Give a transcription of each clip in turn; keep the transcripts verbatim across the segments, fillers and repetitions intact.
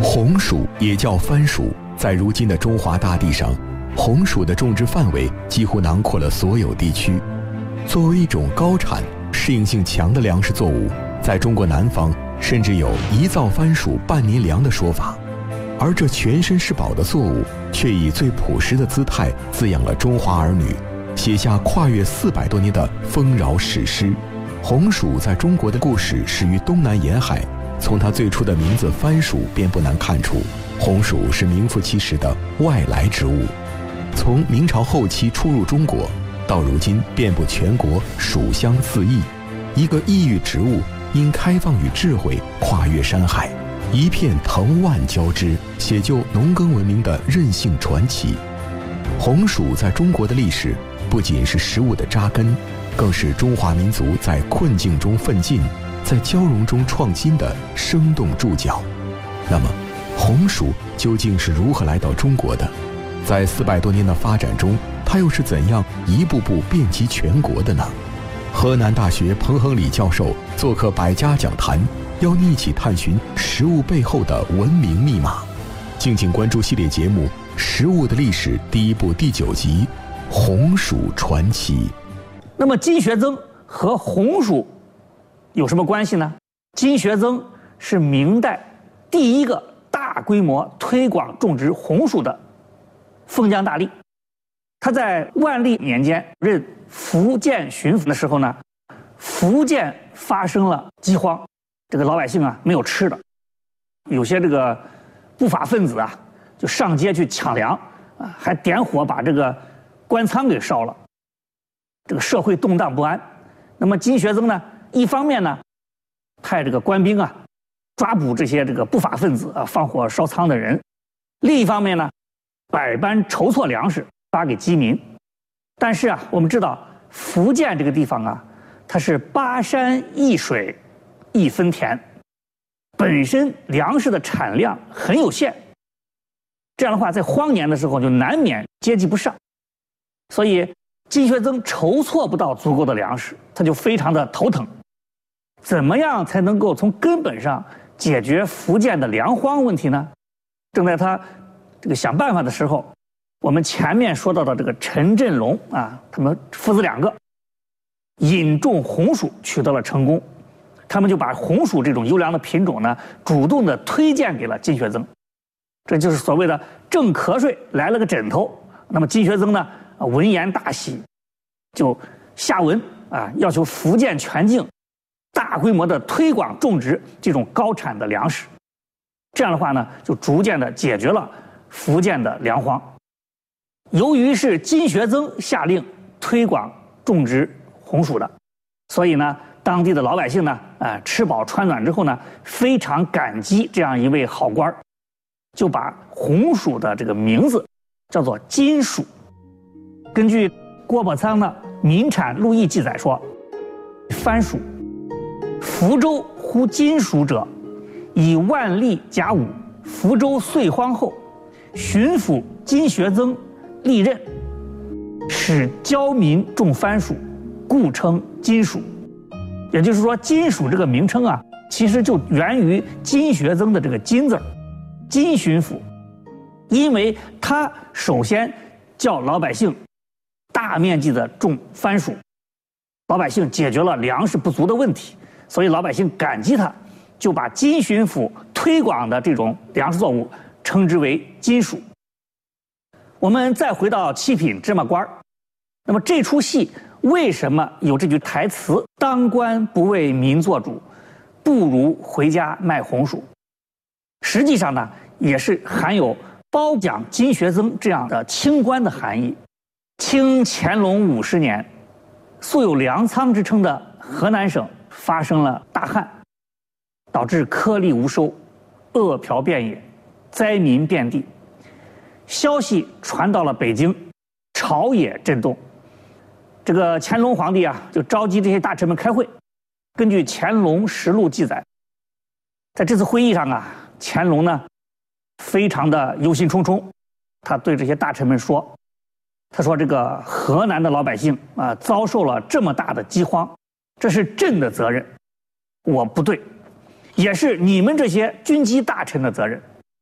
红薯也叫番薯，在如今的中华大地上，红薯的种植范围几乎囊括了所有地区。作为一种高产、适应性强的粮食作物，在中国南方甚至有一造番薯半年粮的说法。而这全身是宝的作物，却以最朴实的姿态滋养了中华儿女，写下跨越四百多年的丰饶史诗。红薯在中国的故事始于东南沿海，从它最初的名字番薯便不难看出，红薯是名副其实的外来植物。从明朝后期初入中国，到如今遍布全国，薯香四溢。一个异域植物因开放与智慧跨越山海，一片藤蔓交织，写就农耕文明的韧性传奇。红薯在中国的历史不仅是食物的扎根，更是中华民族在困境中奋进，在交融中创新的生动注脚。那么红薯究竟是如何来到中国的？在四百多年的发展中，它又是怎样一步步遍及全国的呢？河南大学彭恒礼教授做客百家讲坛，要一起探寻食物背后的文明密码。敬请关注系列节目《食物的历史》第一部第九集《红薯传奇》。 那么金学增和红薯有什么关系呢？金学增是明代第一个大规模推广种植红薯的封疆大吏。他在万历年间任福建巡抚的时候呢，福建发生了饥荒，这个老百姓啊没有吃的，有些这个不法分子啊就上街去抢粮啊，还点火把这个官仓给烧了，这个社会动荡不安。那么金学增呢，一方面呢派这个官兵啊抓捕这些这个不法分子啊放火烧仓的人，另一方面呢百般筹措粮食发给饥民。但是啊，我们知道福建这个地方啊，它是巴山一水一分田，本身粮食的产量很有限，这样的话在荒年的时候就难免接济不上，所以金学增筹措不到足够的粮食，他就非常的头疼。怎么样才能够从根本上解决福建的粮荒问题呢？正在他这个想办法的时候，我们前面说到的这个陈振龙啊，他们父子两个引种红薯取得了成功，他们就把红薯这种优良的品种呢，主动的推荐给了金学增，这就是所谓的正瞌睡来了个枕头。那么金学增呢，闻言大喜，就下文啊，要求福建全境大规模的推广种植这种高产的粮食。这样的话呢，就逐渐的解决了福建的粮荒。由于是金学增下令推广种植红薯的，所以呢，当地的老百姓呢，呃，吃饱穿暖之后呢，非常感激这样一位好官，就把红薯的这个名字叫做金薯。根据郭伯仓的《民产录议》记载说，番薯，福州呼金薯者，以万历甲午福州岁荒后，巡抚金学增历任，使教民种番薯，故称金薯。也就是说，金薯这个名称啊，其实就源于金学增的这个金字儿，金巡抚，因为他首先叫老百姓大面积的种番薯，老百姓解决了粮食不足的问题，所以老百姓感激他，就把金巡抚推广的这种粮食作物称之为金薯。我们再回到七品芝麻官，那么这出戏为什么有这句台词“当官不为民做主，不如回家卖红薯”？实际上呢，也是含有褒奖金学增这样的清官的含义。清乾隆五十年，素有粮仓之称的河南省发生了大旱，导致颗粒无收，饿殍遍野，灾民遍地。消息传到了北京，朝野震动。这个乾隆皇帝啊，就召集这些大臣们开会。根据《乾隆实录》记载，在这次会议上啊，乾隆呢非常的忧心忡忡，他对这些大臣们说：“他说这个河南的老百姓啊，遭受了这么大的饥荒，这是朕的责任，我不对，也是你们这些军机大臣的责任。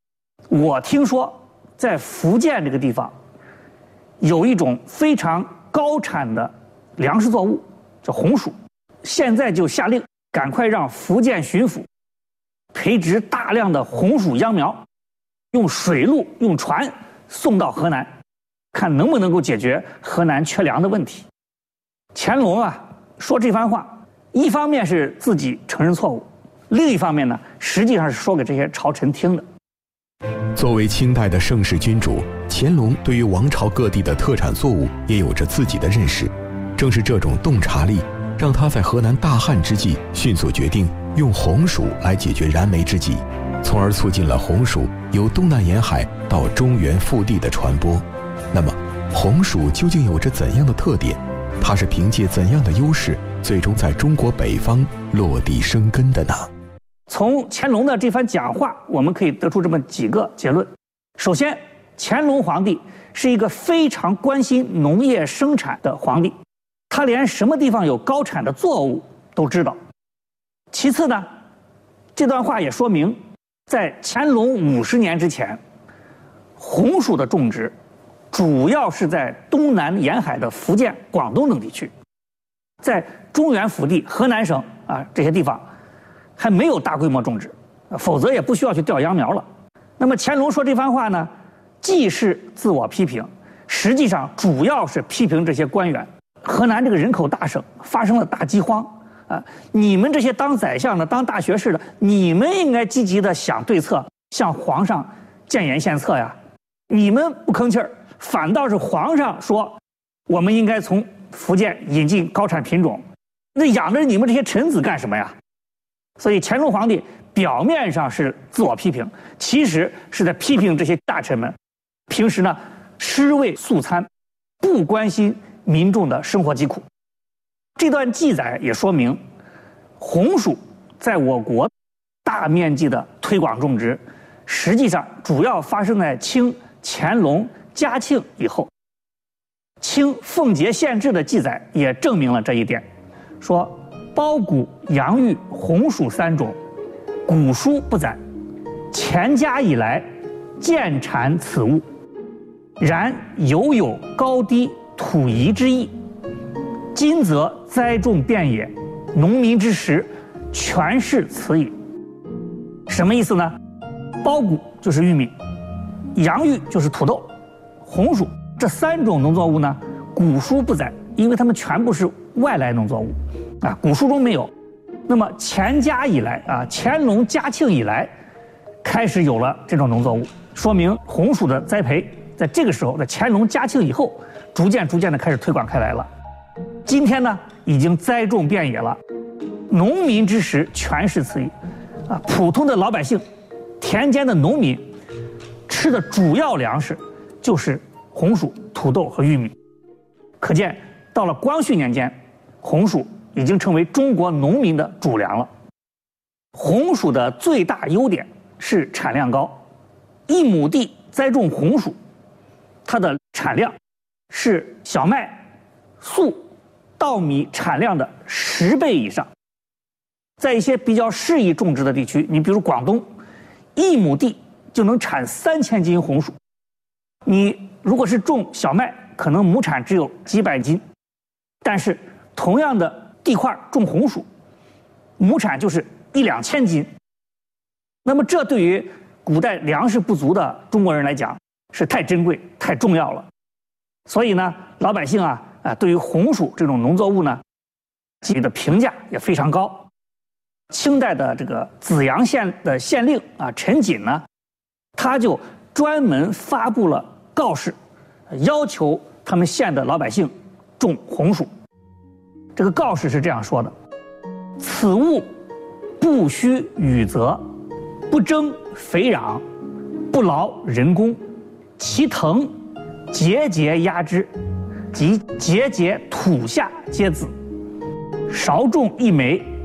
我听说在福建这个地方有一种非常高产的粮食作物，叫红薯。现在就下令，赶快让福建巡抚培植大量的红薯秧苗，用水路、用船送到河南，看能不能够解决河南缺粮的问题。乾隆啊说这番话，一方面是自己承认错误，另一方面呢，实际上是说给这些朝臣听的。 作为清代的盛世君主，乾隆对于王朝各地的特产作物也有着自己的认识。正是这种洞察力，让他在河南大旱之际迅速决定用红薯来解决燃眉之急，从而促进了红薯由东南沿海到中原腹地的传播。那么，红薯究竟有着怎样的特点？它是凭借怎样的优势，最终在中国北方落地生根的呢？ 从乾隆的这番讲话，我们可以得出这么几个结论。首先，乾隆皇帝是一个非常关心农业生产的皇帝，他连什么地方有高产的作物都知道。其次呢，这段话也说明，在乾隆五十年之前，红薯的种植主要是在东南沿海的福建、广东等地区，在中原腹地、河南省啊这些地方还没有大规模种植，否则也不需要去调秧苗了。那么乾隆说这番话呢，既是自我批评，实际上主要是批评这些官员。河南这个人口大省发生了大饥荒啊，你们这些当宰相的、当大学士的，你们应该积极的想对策，向皇上建言献策呀。你们不吭气儿，反倒是皇上说我们应该从福建引进高产品种，那养着你们这些臣子干什么呀？所以乾隆皇帝表面上是自我批评，其实是在批评这些大臣们平时呢吃味素餐，不关心民众的生活疾苦。这段记载也说明，红薯在我国大面积的推广种植，实际上主要发生在清、乾隆、嘉庆以后。清奉节县志的记载也证明了这一点，说包谷、洋芋、红薯三种，古书不载，乾嘉以来见产此物，然犹有高低土宜之意。今则栽种遍野，农民之食全是此矣。什么意思呢？包谷就是玉米，洋芋就是土豆，红薯这三种农作物呢，古书不载，因为它们全部是外来农作物啊，古书中没有。那么乾嘉以来啊，乾隆、嘉庆以来，开始有了这种农作物，说明红薯的栽培在这个时候，在乾隆、嘉庆以后，逐渐逐渐的开始推广开来了。今天呢，已经栽种遍野了，农民之食全是此矣，啊，普通的老百姓，田间的农民，吃的主要粮食就是红薯、土豆和玉米。可见，到了光绪年间，红薯已经成为中国农民的主粮了。红薯的最大优点是产量高，一亩地栽种红薯，它的产量是小麦、粟、稻米产量的十倍以上。在一些比较适宜种植的地区，你比如广东，一亩地就能产三千斤红薯。你如果是种小麦，可能亩产只有几百斤，但是同样的地块种红薯，亩产就是一两千斤。那么这对于古代粮食不足的中国人来讲是太珍贵、太重要了。所以呢，老百姓啊啊，对于红薯这种农作物呢，给予的评价也非常高。清代的这个紫阳县的县令啊陈锦呢，他就专门发布了告示，要求他们县的老百姓种红薯。这个告示是这样说的：此物不需雨泽，不征肥壤，不劳人工，其藤节节压之，即节节土下皆子。少种一枚，